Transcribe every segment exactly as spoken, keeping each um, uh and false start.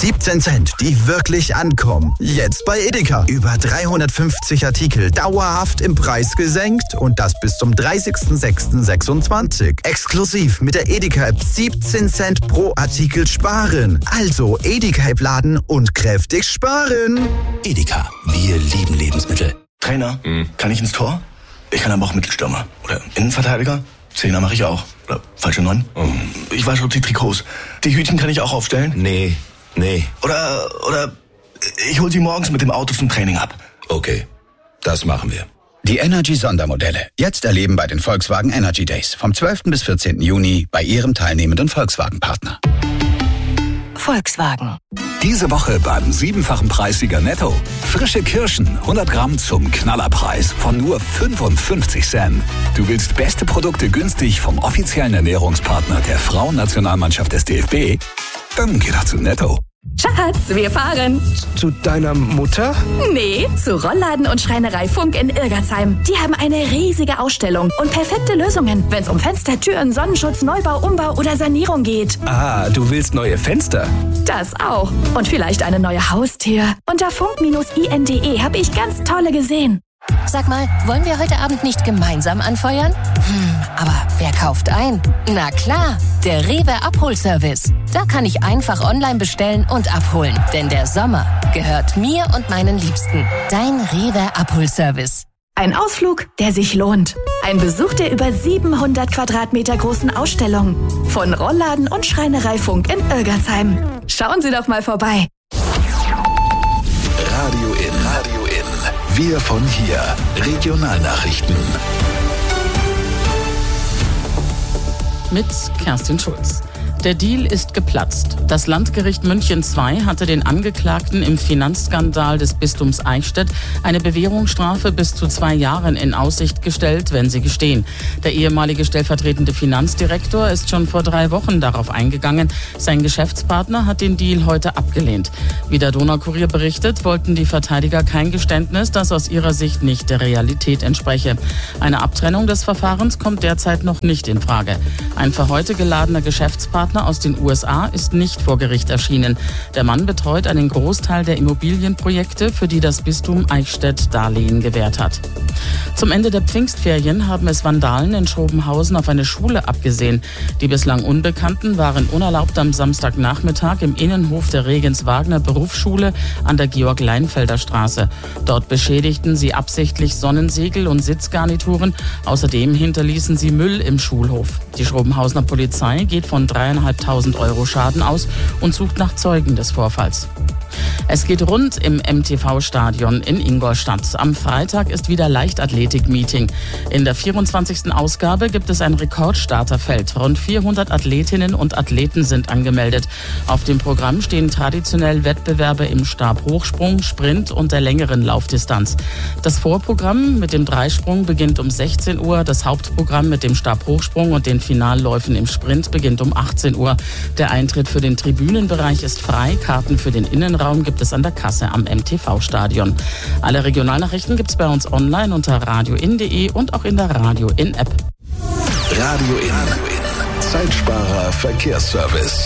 siebzehn Cent, die wirklich ankommen. Jetzt bei Edeka. Über dreihundertfünfzig Artikel dauerhaft im Preis gesenkt und das bis zum dreißigsten sechsten sechsundzwanzig. Exklusiv mit der Edeka-App siebzehn Cent pro Artikel sparen. Also Edeka-App laden und kräftig sparen. Edeka, wir lieben Lebensmittel. Trainer, hm. kann ich ins Tor? Ich kann aber auch Mittelstürmer. Oder Innenverteidiger. Zehner mache ich auch. Oder falsche Neun. Oh. Ich wasche die Trikots. Die Hütchen kann ich auch aufstellen. Nee, nee. Oder, oder ich hol sie morgens mit dem Auto zum Training ab. Okay, das machen wir. Die Energy-Sondermodelle. Jetzt erleben bei den Volkswagen Energy Days. Vom zwölften bis vierzehnten Juni bei Ihrem teilnehmenden Volkswagen-Partner. Volkswagen. Diese Woche beim siebenfachen Preissieger Netto. Frische Kirschen, hundert Gramm zum Knallerpreis von nur fünfundfünfzig Cent. Du willst beste Produkte günstig vom offiziellen Ernährungspartner der Frauennationalmannschaft des D F B? Dann geh doch zu Netto. Schatz, wir fahren. Zu deiner Mutter? Nee, zu Rollladen und Schreinerei Funk in Irgersheim. Die haben eine riesige Ausstellung und perfekte Lösungen, wenn es um Fenster, Türen, Sonnenschutz, Neubau, Umbau oder Sanierung geht. Ah, du willst neue Fenster? Das auch. Und vielleicht eine neue Haustür. Unter funk Bindestrich i n punkt d e habe ich ganz tolle gesehen. Sag mal, wollen wir heute Abend nicht gemeinsam anfeuern? Hm, aber wer kauft ein? Na klar, der Rewe Abholservice. Da kann ich einfach online bestellen und abholen. Denn der Sommer gehört mir und meinen Liebsten. Dein Rewe Abholservice. Ein Ausflug, der sich lohnt. Ein Besuch der über siebenhundert Quadratmeter großen Ausstellung. Von Rollladen und Schreinerei Funk in Irgersheim. Schauen Sie doch mal vorbei. Radio in, Radio in. Wir von hier. Regionalnachrichten. Mit Kerstin Schulz. Der Deal ist geplatzt. Das Landgericht München zwei hatte den Angeklagten im Finanzskandal des Bistums Eichstätt eine Bewährungsstrafe bis zu zwei Jahren in Aussicht gestellt, wenn sie gestehen. Der ehemalige stellvertretende Finanzdirektor ist schon vor drei Wochen darauf eingegangen. Sein Geschäftspartner hat den Deal heute abgelehnt. Wie der Donaukurier berichtet, wollten die Verteidiger kein Geständnis, das aus ihrer Sicht nicht der Realität entspreche. Eine Abtrennung des Verfahrens kommt derzeit noch nicht in Frage. Ein für heute geladener Geschäftspartner aus den U S A ist nicht vor Gericht erschienen. Der Mann betreut einen Großteil der Immobilienprojekte, für die das Bistum Eichstätt Darlehen gewährt hat. Zum Ende der Pfingstferien haben es Vandalen in Schrobenhausen auf eine Schule abgesehen. Die bislang Unbekannten waren unerlaubt am Samstagnachmittag im Innenhof der Regens-Wagner-Berufsschule an der Georg-Leinfelder Straße. Dort beschädigten sie absichtlich Sonnensegel und Sitzgarnituren. Außerdem hinterließen sie Müll im Schulhof. Die Schrobenhausener Polizei geht von dreieinhalbtausend Euro Schaden aus und sucht nach Zeugen des Vorfalls. Es geht rund im M T V-Stadion in Ingolstadt. Am Freitag ist wieder Leichtathletik-Meeting. In der vierundzwanzigsten Ausgabe gibt es ein Rekordstarterfeld. Rund vierhundert Athletinnen und Athleten sind angemeldet. Auf dem Programm stehen traditionell Wettbewerbe im Stabhochsprung, Sprint und der längeren Laufdistanz. Das Vorprogramm mit dem Dreisprung beginnt um sechzehn Uhr. Das Hauptprogramm mit dem Stabhochsprung und den Finalläufen im Sprint beginnt um achtzehn Uhr. Der Eintritt für den Tribünenbereich ist frei. Karten für den Innenraum gibt es an der Kasse am M T V-Stadion. Alle Regionalnachrichten gibt es bei uns online unter radio in punkt de und auch in der Radio in App. Radio in. Zeitsparer Verkehrsservice.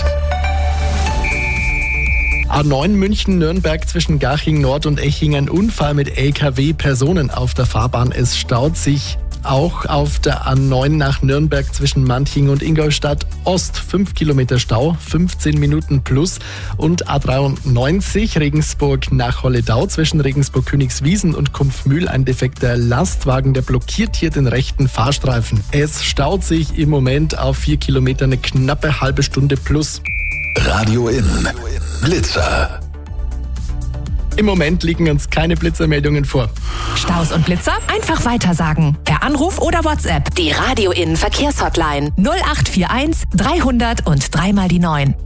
A neun München-Nürnberg zwischen Garching Nord und Eching, ein Unfall mit L K W-Personen auf der Fahrbahn. Es staut sich auch auf der A neun nach Nürnberg zwischen Manching und Ingolstadt Ost. fünf Kilometer Stau, fünfzehn Minuten plus. Und A dreiundneunzig Regensburg nach Holledau zwischen Regensburg-Königswiesen und Kumpfmühl ein defekter Lastwagen, der blockiert hier den rechten Fahrstreifen. Es staut sich im Moment auf vier Kilometer eine knappe halbe Stunde plus. Radio in. Blitzer. Im Moment liegen uns keine Blitzermeldungen vor. Staus und Blitzer einfach weitersagen. Per Anruf oder WhatsApp. Die Radio in Verkehrshotline null acht vier eins dreihundert und dreimal die neun.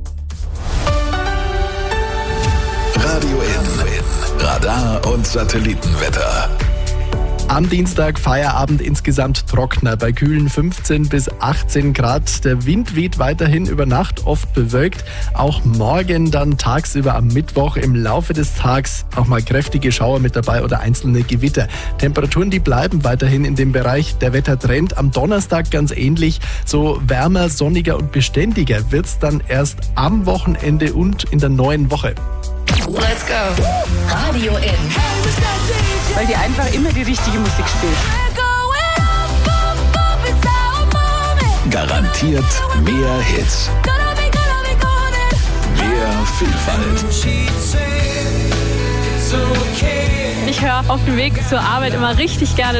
Radio in. Radar und Satellitenwetter. Am Dienstag Feierabend insgesamt trockener bei kühlen fünfzehn bis achtzehn Grad. Der Wind weht weiterhin über Nacht, oft bewölkt. Auch morgen dann tagsüber am Mittwoch im Laufe des Tages auch mal kräftige Schauer mit dabei oder einzelne Gewitter. Temperaturen, die bleiben weiterhin in dem Bereich. Der Wettertrend am Donnerstag ganz ähnlich. So wärmer, sonniger und beständiger wird's dann erst am Wochenende und in der neuen Woche. Let's go. Radio in. Weil die einfach immer die richtige Musik spielt. Garantiert mehr Hits. Mehr Vielfalt. Ich höre auf dem Weg zur Arbeit immer richtig gerne